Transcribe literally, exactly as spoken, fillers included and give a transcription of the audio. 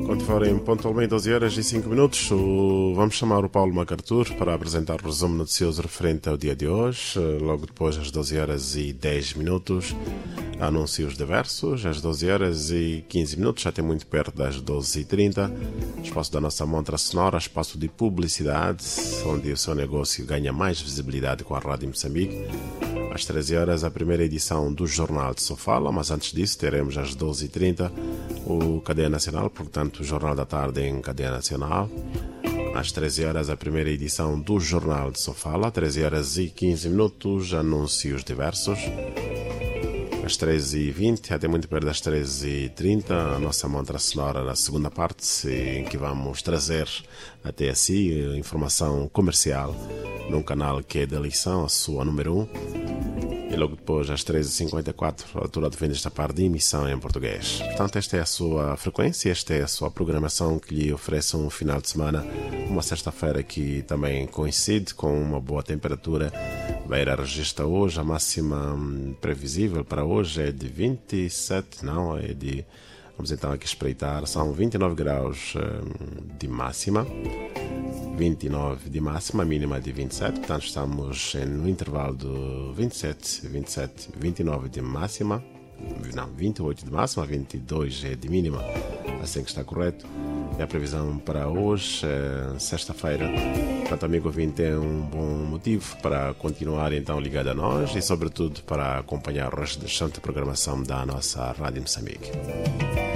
Quando forem pontualmente doze horas e cinco minutos, o... vamos chamar o Paulo MacArthur para apresentar o resumo noticioso referente ao dia de hoje. Logo depois, às doze horas e dez minutos, anúncios diversos. Às doze horas e quinze minutos, já tem muito perto das doze e trinta, espaço da nossa montra sonora, espaço de publicidade, onde o seu negócio ganha mais visibilidade com a Rádio Moçambique. Às treze horas, a primeira edição do Jornal de Sofala, mas antes disso teremos às doze e trinta o Cadeia Nacional, portanto o Jornal da Tarde em Cadeia Nacional. Às treze horas, a primeira edição do Jornal de Sofala, treze horas e quinze minutos, anúncios diversos. Às treze e vinte, até muito perto das treze e trinta, a nossa montra sonora na segunda parte, em que vamos trazer até assim informação comercial num canal que é da lição, a sua número um. E logo depois, às treze e cinquenta e quatro, a altura de vem desta parte de emissão em português. Portanto, esta é a sua frequência, esta é a sua programação que lhe oferece um final de semana, uma sexta-feira que também coincide com uma boa temperatura. Beira registra hoje, a máxima previsível para hoje é de vinte e sete, não, é de... Vamos então aqui espreitar, são vinte e nove graus de máxima, vinte e nove de máxima, mínima de vinte e sete, portanto estamos no intervalo de vinte e sete, vinte e sete, vinte e nove de máxima, não, vinte e oito de máxima, vinte e dois é de mínima, assim que está correto. E a previsão para hoje, é sexta-feira, portanto, amigo ouvinte, tem um bom motivo para continuar então ligado a nós e sobretudo para acompanhar o resto da programação da nossa Rádio Moçambique.